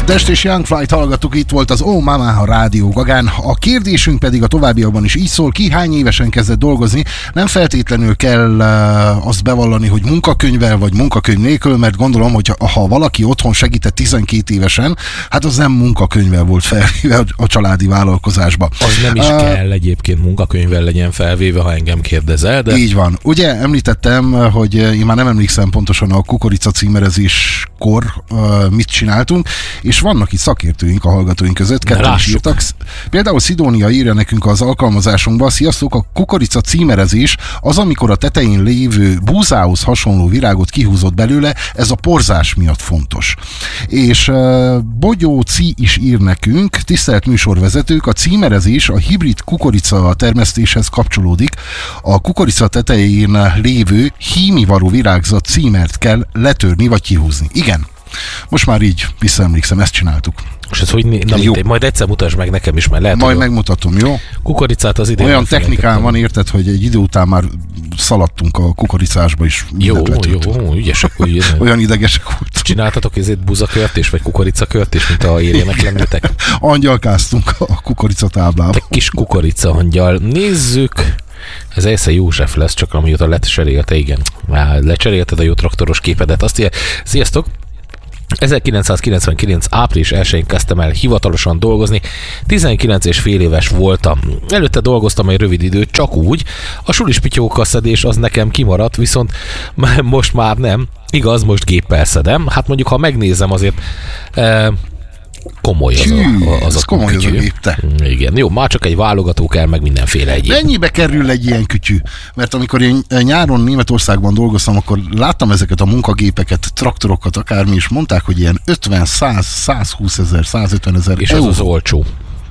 Test és Young Flight hallgattuk, itt volt az Oh Mama a Rádió Gagán. A kérdésünk pedig a továbbiakban is így szól, ki hány évesen kezdett dolgozni. Nem feltétlenül kell azt bevallani, hogy munkakönyvvel vagy munkakönyv nélkül, mert gondolom, hogy ha valaki otthon segített 12 évesen, hát az nem munkakönyvvel volt felvéve a családi vállalkozásba. Az nem is kell egyébként munkakönyvvel legyen felvéve, ha engem kérdezel, de... Így van. Ugye említettem, hogy én már nem emlékszem pontosan a kukorica címerezéskor mit csináltunk, és vannak itt szakértőink a hallgatóink között, ketten is írtak. Például Szidónia írja nekünk az alkalmazásunkba: sziasztok, a kukorica címerezés az, amikor a tetején lévő búzához hasonló virágot kihúzott belőle, ez a porzás miatt fontos. És Bogyó Ci is ír nekünk: tisztelt műsorvezetők, a címerezés a hibrid kukorica termesztéshez kapcsolódik. A kukorica tetején lévő hímivaró virágzat címert kell letörni vagy kihúzni. Igen. Most már így visszaemlékszem, ezt csináltuk. És ez hogy majd egyszer mutasd meg nekem is, mert lehet, majd megmutatom, jó? Kukoricát az idén... Olyan technikán van, érted, hogy egy idő után már szaladtunk a kukoricásba is. Jó, ügyesek, hogy olyan idegesek voltunk. Csináltatok ezért buzakörtés, vagy kukoricakörtés, mint a érjenek lennétek? Angyalkáztunk a kukoricatáblába. Te kis kukorica angyal. Nézzük. Ez Esze József lesz, csak amióta lecserélte, igen. Már lecserélted a jó traktoros képedet. Azt írja, sziasztok! 1999. április 1-én kezdtem el hivatalosan dolgozni, 19 és fél éves voltam. Előtte dolgoztam egy rövid időt, csak úgy. A sulispityóka szedés az nekem kimaradt, viszont most már nem. Igaz, most géppel szedem. Hát mondjuk, ha megnézem, azért komoly az a komoly kütyű. Az a gép, te. Igen, jó, már csak egy válogató kell, meg mindenféle egyéb. Mennyibe kerül egy ilyen kütyű? Mert amikor én nyáron Németországban dolgoztam, akkor láttam ezeket a munkagépeket, traktorokat, akármi, és mondták, hogy ilyen 50, 100, 120 ezer, 150 ezer. És az olcsó.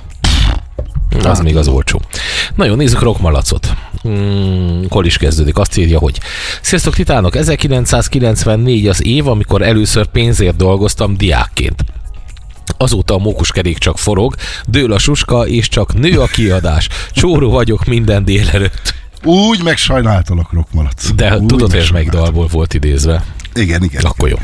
Az még az olcsó. Na jó, nézzük Rockmalacot. Hol is kezdődik? Azt írja, hogy sziasztok titánok, 1994 az év, amikor először pénzért dolgoztam diákként. Azóta a mókuskerék csak forog, dől a suska, és csak nő a kiadás. Csóró vagyok minden délelőtt. Úgy megsajnáltalak, Rockmalac. De úgy tudod, hogy ez melyik dalból volt idézve. Igen. Akkor jó.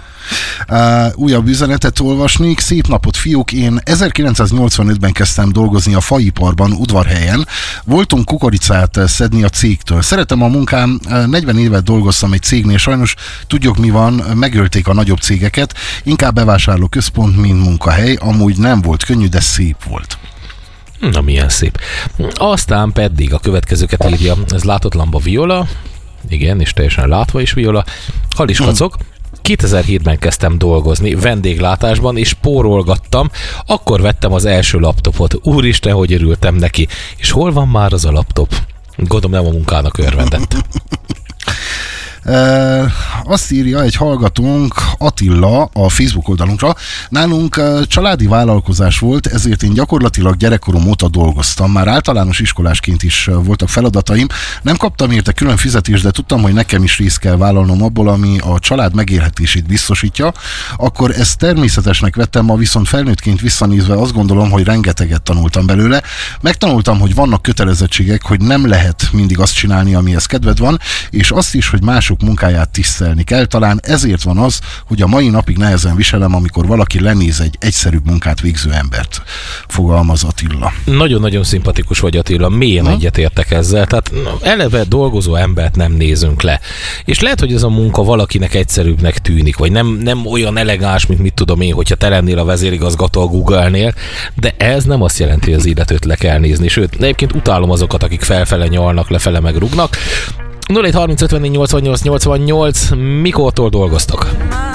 Újabb üzenetet olvasnék. Szép napot, fiúk! Én 1985-ben kezdtem dolgozni a faiparban, Udvarhelyen. Voltunk kukoricát szedni a cégtől. Szeretem a munkám, 40 évet dolgoztam egy cégnél, sajnos tudjuk mi van, megölték a nagyobb cégeket, inkább bevásárló központ, mint munkahely. Amúgy nem volt könnyű, de szép volt. Na, milyen szép. Aztán pedig a következőket írja, ez látatlanba Viola, igen, és teljesen látva is Viola, Haliskacok. 2007-ben kezdtem dolgozni vendéglátásban, és spórolgattam, akkor vettem az első laptopot. Úristen, hogy örültem neki. És hol van már az a laptop? Gondolom nem a munkának örvendett. Azt írja egy hallgatónk, Attila, a Facebook oldalunkra: nálunk családi vállalkozás volt, ezért én gyakorlatilag gyerekkorom óta dolgoztam. Már általános iskolásként is voltak feladataim. Nem kaptam érte külön fizetést, de tudtam, hogy nekem is részt kell vállalnom abból, ami a család megélhetését biztosítja. Akkor ezt természetesnek vettem, ma viszont felnőttként visszanézve azt gondolom, hogy rengeteget tanultam belőle. Megtanultam, hogy vannak kötelezettségek, hogy nem lehet mindig azt csinálni, amihez kedved van, és azt is, hogy mások munkáját tisztelni kell. Talán ezért van az, hogy a mai napig nehezen viselem, amikor valaki lenéz egy egyszerűbb munkát végző embert, fogalmaz Attila. Nagyon-nagyon szimpatikus vagy, Attila, mélyen egyetértek ezzel. Tehát eleve dolgozó embert nem nézünk le. És lehet, hogy ez a munka valakinek egyszerűbbnek tűnik, vagy nem olyan elegáns, mint mit tudom én, hogyha te lennél a vezérigazgató a Google-nél, de ez nem azt jelenti, hogy az illetőt le kell nézni. Sőt, egyébként utálom azokat, akik felfele nyalnak, lefele megrúgnak. 07 30 54 88 88, mikortól dolgoztok?